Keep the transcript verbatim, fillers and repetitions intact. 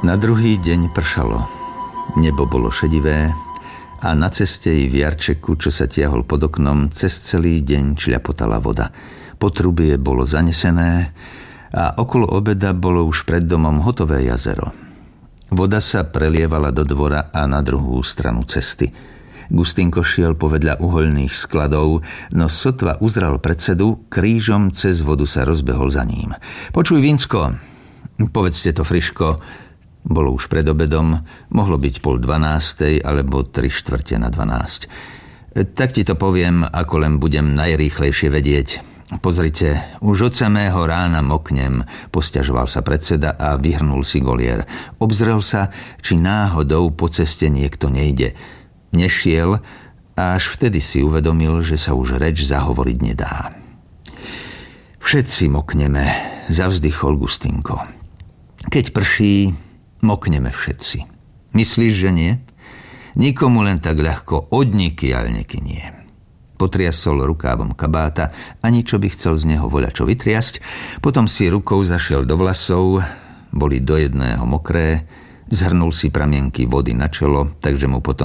Na druhý deň pršalo. Nebo bolo šedivé a na ceste i v jarčeku, čo sa tiahol pod oknom, cez celý deň čľapotala voda. Potrubie bolo zanesené a okolo obeda bolo už pred domom hotové jazero. Voda sa prelievala do dvora a na druhú stranu cesty. Gustinko šiel povedľa uhoľných skladov, no sotva uzral predsedu, krížom cez vodu sa rozbehol za ním. Počuj, Vinsko, povedzte to Friško. Bolo už pred obedom, mohlo byť pol dvanástej alebo tri štvrte na dvanásť. Tak ti to poviem, ako len budem najrýchlejšie vedieť. Pozrite, už od samého rána moknem, posťažoval sa predseda a vyhrnul si golier. Obzrel sa, či náhodou po ceste niekto nejde. Nešiel a až vtedy si uvedomil, že sa už reč zahovoriť nedá. Všetci mokneme, zavzdychol Gustinko. Keď prší, mokneme všetci. Myslíš, že nie? Nikomu len tak ľahko odnikiaľ neky nie. Potriasol rukávom kabáta, ani čo by chcel z neho voľačo vytriasť, potom si rukou zašiel do vlasov, boli do jedného mokré, zhrnul si pramienky vody na čelo, takže mu potom